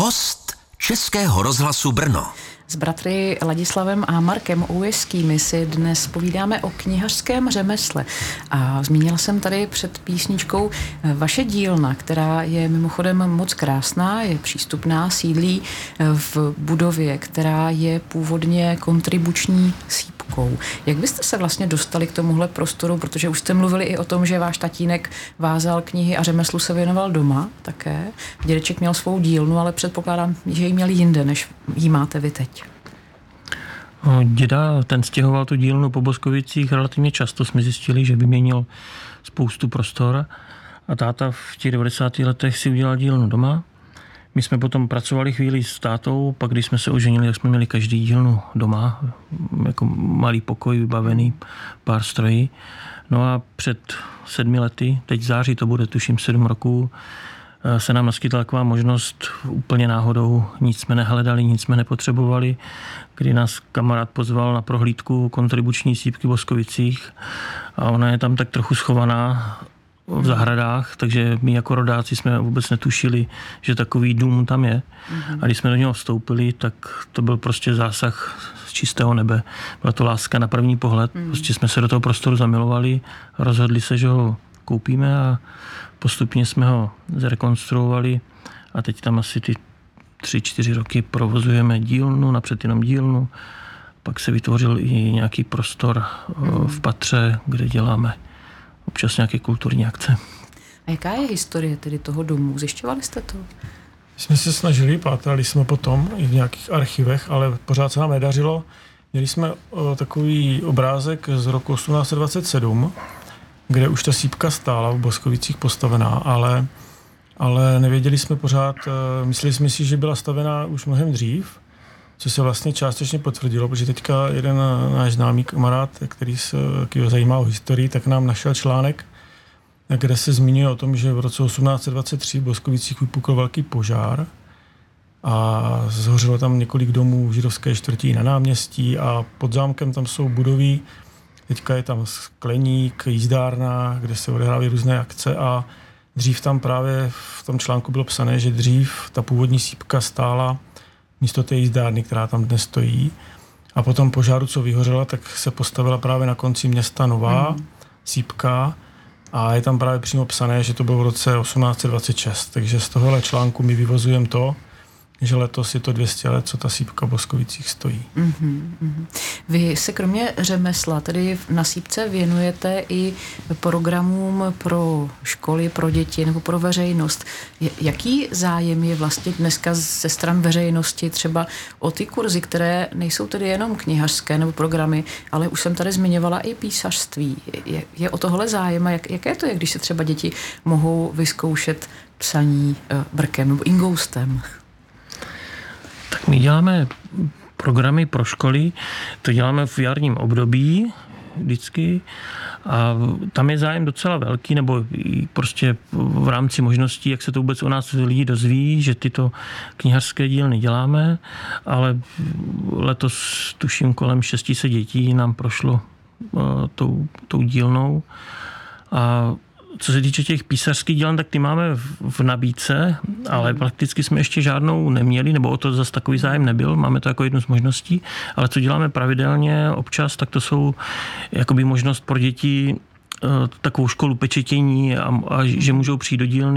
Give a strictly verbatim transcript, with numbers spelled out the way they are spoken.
Host Českého rozhlasu Brno. S bratry Ladislavem a Markem Oujeskými si dnes povídáme o knihařském řemesle. A zmínila jsem tady před písničkou vaše dílna, která je mimochodem moc krásná, je přístupná, sídlí v budově, která je původně kontribuční sýpkou. Jak byste se vlastně dostali k tomuhle prostoru, protože už jste mluvili i o tom, že váš tatínek vázal knihy a řemeslu se věnoval doma také. Dědeček měl svou dílnu, ale předpokládám, že ji měl jinde, než ji máte vy teď. Děda, ten stěhoval tu dílnu po Boskovicích relativně často, jsme zjistili, že vyměnil spoustu prostor a táta v těch devadesátých letech si udělal dílnu doma. My jsme potom pracovali chvíli s tátou, pak když jsme se oženili, tak jsme měli každý dílnu doma, jako malý pokoj vybavený, pár strojí. No a před sedmi lety, teď v září to bude, tuším sedm roků, se nám naskytla taková možnost úplně náhodou, nic jsme nehledali, nic jsme nepotřebovali, kdy nás kamarád pozval na prohlídku kontribuční sýpky v Boskovicích a ona je tam tak trochu schovaná v zahradách, takže my jako rodáci jsme vůbec netušili, že takový dům tam je. Mm-hmm. A když jsme do něho vstoupili, tak to byl prostě zásah z čistého nebe. Byla to láska na první pohled. Mm-hmm. Prostě jsme se do toho prostoru zamilovali, rozhodli se, že ho koupíme a postupně jsme ho zrekonstruovali a teď tam asi ty tři, čtyři roky provozujeme dílnu, napřed jenom dílnu, pak se vytvořil i nějaký prostor mm. v patře, kde děláme občas nějaké kulturní akce. A jaká je historie tedy toho domu? Zjišťovali jste to? Jsme se snažili, pátrali jsme potom i v nějakých archivech, ale pořád se nám nedařilo. Měli jsme o, takový obrázek z roku osmnáct set dvacet sedm, kde už ta sýpka stála v Boskovicích postavená, ale, ale nevěděli jsme pořád, mysleli jsme si, že byla stavená už mnohem dřív, co se vlastně částečně potvrdilo, protože teďka jeden náš známý kamarád, který se zajímá o historii, tak nám našel článek, kde se zmiňuje o tom, že v roce osmnáct set dvacet tři v Boskovicích vypukl velký požár a zhořelo tam několik domů v židovské čtvrti na náměstí a pod zámkem tam jsou budovy. Teďka je tam skleník, jízdárna, kde se odehrávají různé akce a dřív tam právě v tom článku bylo psané, že dřív ta původní sýpka stála místo té jízdárny, která tam dnes stojí. A po tom požáru, co vyhořela, tak se postavila právě na konci města nová mm. sýpka a je tam právě přímo psané, že to bylo v roce osmnáct set dvacet šest. Takže z tohohle článku my vyvozujeme to, že letos je to dvě stě let, co ta sýpka v Boskovicích stojí. Mm-hmm, mm-hmm. Vy se kromě řemesla, tedy na sýpce, věnujete i programům pro školy, pro děti nebo pro veřejnost. Jaký zájem je vlastně dneska ze stran veřejnosti třeba o ty kurzy, které nejsou tedy jenom knihařské nebo programy, ale už jsem tady zmiňovala i písařství. Je, je o tohle zájem a jak, jaké to je, když se třeba děti mohou vyzkoušet psaní uh, brkem nebo ingoustem? Tak my děláme programy pro školy, to děláme v jarním období vždycky a tam je zájem docela velký, nebo prostě v rámci možností, jak se to vůbec u nás lidi dozví, že tyto knihařské dílny děláme, ale letos tuším kolem šest set dětí nám prošlo uh, tou, tou dílnou a co se týče těch písařských dílen, tak ty máme v nabídce, ale prakticky jsme ještě žádnou neměli, nebo o to zase takový zájem nebyl, máme to jako jednu z možností, ale co děláme pravidelně občas, tak to jsou jakoby možnost pro děti takovou školu pečetění a, a že můžou přijít do dílny